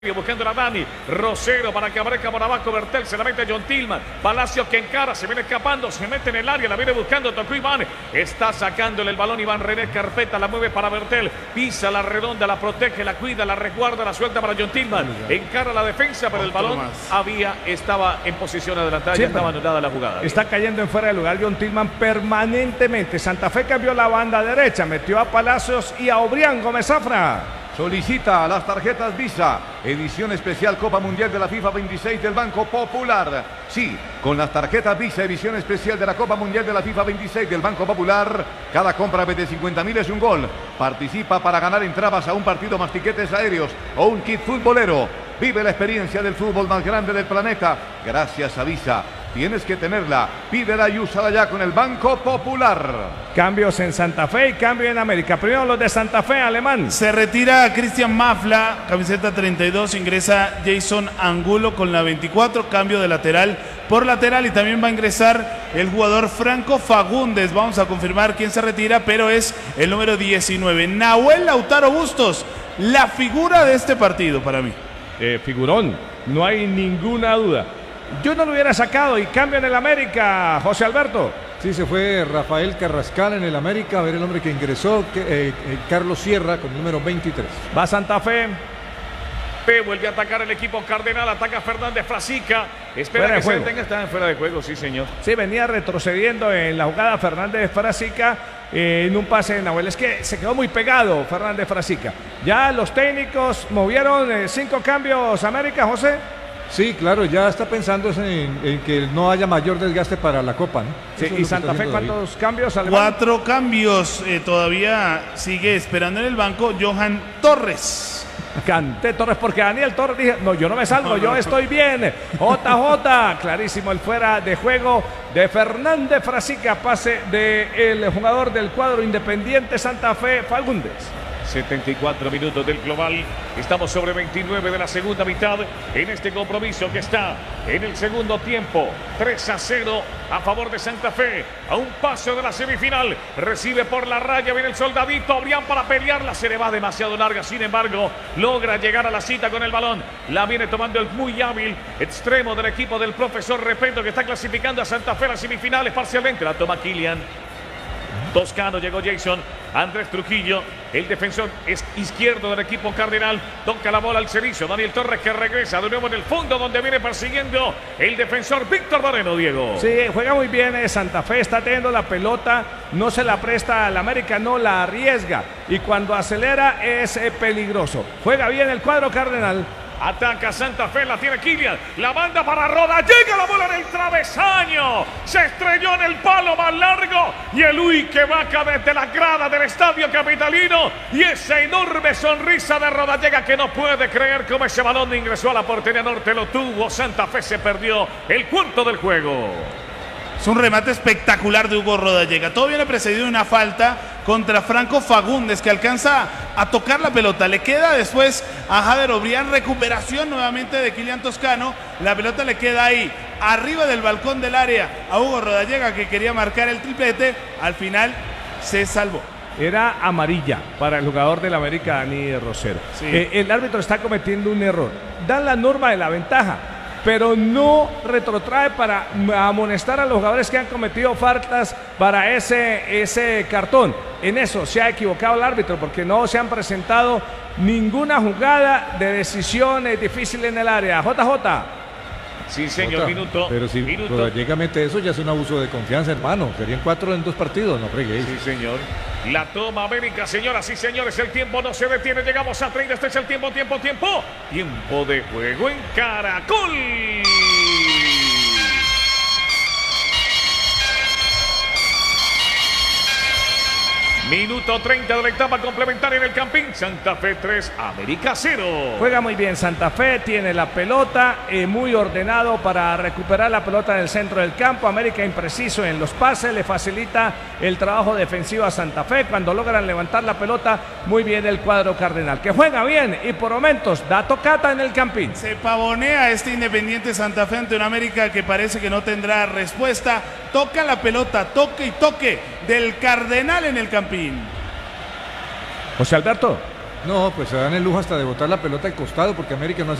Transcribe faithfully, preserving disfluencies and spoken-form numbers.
Buscando a Dani Rosero para que aparezca por abajo Bertel, se la mete John Tillman, Palacios que encara, se viene escapando, se mete en el área, la viene buscando, tocó Iván, está sacándole el balón Iván René Carpeta, la mueve para Bertel, pisa la redonda, la protege, la cuida, la resguarda, la suelta para John Tillman, encara la defensa, pero el balón había, estaba en posición adelantada, ya estaba anulada la jugada. Está cayendo en fuera de lugar John Tillman permanentemente. Santa Fe cambió la banda derecha, metió a Palacios y a Obrián Gómez Zafra. Solicita las tarjetas Visa, edición especial Copa Mundial de la FIFA veintiséis del Banco Popular. Sí, con las tarjetas Visa, edición especial de la Copa Mundial de la FIFA veintiséis del Banco Popular, cada compra de cincuenta mil es un gol. Participa para ganar entradas a un partido más tiquetes aéreos o un kit futbolero. Vive la experiencia del fútbol más grande del planeta gracias a Visa. Tienes que tenerla, pídela y úsala ya con el Banco Popular. Cambios en Santa Fe y cambio en América. Primero los de Santa Fe, Alemán. Se retira Cristian Mafla, camiseta treinta y dos, ingresa Jason Angulo con la veinticuatro, cambio de lateral por lateral, y también va a ingresar el jugador Franco Fagundes. Vamos a confirmar quién se retira, pero es el número diecinueve, Nahuel Lautaro Bustos, la figura de este partido para mí. Eh, figurón, no hay ninguna duda. Yo no lo hubiera sacado y cambio en el América, José Alberto. Sí, se fue Rafael Carrascal en el América, a ver el hombre que ingresó, que, eh, eh, Carlos Sierra con el número veintitrés. Va Santa Fe. Fe vuelve a atacar el equipo Cardenal, ataca Fernández Frasica, espera fuera que de se juego. detenga, está en fuera de juego, sí señor. Sí, venía retrocediendo en la jugada Fernández Frasica eh, en un pase de Nahuel. Es que se quedó muy pegado Fernández Frasica. Ya los técnicos movieron eh, cinco cambios América, José. Sí, claro, ya está pensando en, en que no haya mayor desgaste para la Copa, ¿no? Sí, Eso es y lo que Santa está Fe, haciendo ¿cuántos David. cambios? Alemán? Cuatro cambios, eh, todavía sigue esperando en el banco Johan Torres. Canté Torres porque Daniel Torres dije, no, yo no me salgo, yo estoy bien. J J, clarísimo el fuera de juego de Fernández Frasica, pase del jugador del cuadro Independiente Santa Fe, Fagundes. setenta y cuatro minutos del global. Estamos sobre veintinueve de la segunda mitad en este compromiso que está en el segundo tiempo. tres a cero a favor de Santa Fe. A un paso de la semifinal. Recibe por la raya. Viene el soldadito. Obrián para pelearla. Se le va demasiado larga. Sin embargo, logra llegar a la cita con el balón. La viene tomando el muy hábil extremo del equipo del profesor Repeto, que está clasificando a Santa Fe a las semifinales parcialmente. La toma Kylian. Toscano, llegó Jason, Andrés Trujillo, el defensor es izquierdo del equipo Cardenal, toca la bola al servicio, Daniel Torres que regresa de nuevo en el fondo donde viene persiguiendo el defensor Víctor Moreno, Diego. Sí, juega muy bien eh, Santa Fe, está teniendo la pelota, no se la presta al América, no la arriesga y cuando acelera es eh, peligroso. Juega bien el cuadro Cardenal. Ataca Santa Fe, la tiene Kylian, la manda para Roda, llega la bola en el travesaño, se estrelló en el palo más largo y el Uy que vaca desde la grada del estadio capitalino y esa enorme sonrisa de Rodallega que no puede creer cómo ese balón ingresó a la portería norte, lo tuvo, Santa Fe se perdió el cuarto del juego. Es un remate espectacular de Hugo Rodallega. Todo viene precedido de una falta contra Franco Fagundes, que alcanza a tocar la pelota. Le queda después a Jader Obrián. Recuperación nuevamente de Kylian Toscano. La pelota le queda ahí, arriba del balcón del área, a Hugo Rodallega, que quería marcar el triplete. Al final se salvó. Era amarilla para el jugador del América, Dani Rosero. Sí. Eh, el árbitro está cometiendo un error. Dan la norma de la ventaja, pero no retrotrae para amonestar a los jugadores que han cometido faltas para ese, ese cartón. En eso se ha equivocado el árbitro porque no se han presentado ninguna jugada de decisiones difíciles en el área. J J. Sí, señor, Otra. minuto. Pero si minuto. Rodallega mete eso, ya es un abuso de confianza, hermano. Serían cuatro en dos partidos, no freguéis. Sí, señor. La toma América, señoras y señores. El tiempo no se detiene. Llegamos a treinta. Este es el tiempo, tiempo, tiempo. Tiempo de juego en Caracol. Minuto treinta de la etapa complementaria en el Campín. Santa Fe tres, América cero. Juega muy bien Santa Fe, tiene la pelota, eh, muy ordenado para recuperar la pelota en el centro del campo. América impreciso en los pases, le facilita el trabajo defensivo a Santa Fe. Cuando logran levantar la pelota, muy bien el cuadro Cardenal, que juega bien y por momentos da tocata en el Campín. Se pavonea este Independiente Santa Fe ante un América que parece que no tendrá respuesta. Toca la pelota, toque y toque del Cardenal en el Campín. José Alberto. No, pues se dan el lujo hasta de botar la pelota al costado porque América no hace